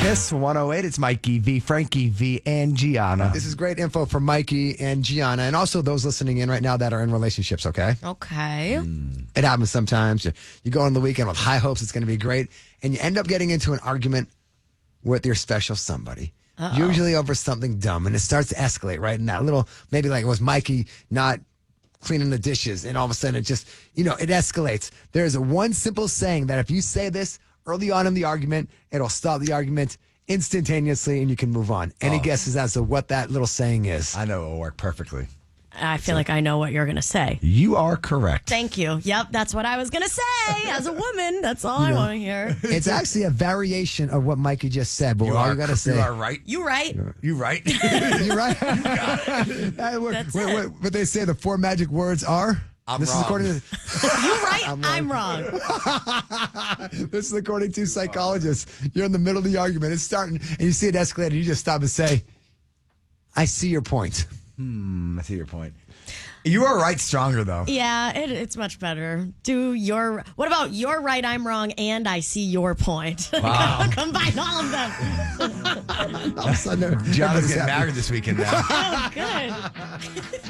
Kiss 108. It's Mikey V, Frankie V, and Gianna. This is great info from Mikey and Gianna, and also those listening in right now that are in relationships, okay? Okay. It happens sometimes. You go on the weekend with high hopes it's going to be great, and you end up getting into an argument with your special somebody. Usually over something dumb, and it starts to escalate, right? And that little, maybe like it was Mikey not cleaning the dishes, and all of a sudden it just, it escalates. There's one simple saying that if you say this early on in the argument, it'll stop the argument instantaneously and you can move on. Any guesses as to what that little saying is? I know it will work perfectly. I feel like I know what you're going to say. You are correct. Thank you. Yep, that's what I was going to say. As a woman, that's all I want to hear. It's actually a variation of what Mikey just said, but all you got to say. You are right. You right. You right. You're right. That's it. What they say, the 4 magic words are? I'm Is wrong. according to You right. I'm wrong. this is according to psychologists. You're in the middle of the argument. It's starting, and you see it escalate, and you just stop and say, I see your point. I see your point. You are right stronger, though. Yeah, it's much better. What about you're right, I'm wrong, and I see your point? Wow. Combine all of them. All of a sudden, Gianna's everybody's getting happy. married this weekend now. Oh, good.